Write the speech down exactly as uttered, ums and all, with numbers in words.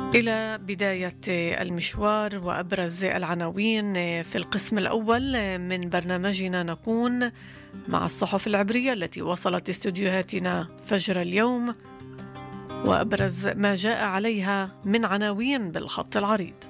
إلى بداية المشوار وأبرز العناوين في القسم الأول من برنامجنا نكون مع الصحف العبرية التي وصلت استديوهاتنا فجر اليوم وأبرز ما جاء عليها من عناوين بالخط العريض.